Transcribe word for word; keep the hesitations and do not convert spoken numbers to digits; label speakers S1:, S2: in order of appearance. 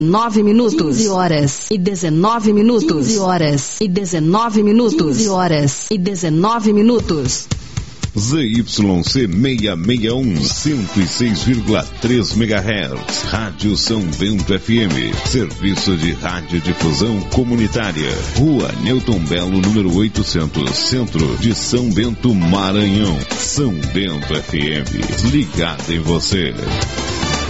S1: Nove minutos. quinze horas e dezenove minutos. quinze horas e dezenove minutos. quinze horas e dezenove minutos.
S2: Z Y C seiscentos e sessenta e um, cento e seis vírgula três megahertz. Rádio São Bento F M. Serviço de radiodifusão comunitária. Rua Newton Belo, número oitocentos, Centro de São Bento, Maranhão. São Bento F M. Ligado em você.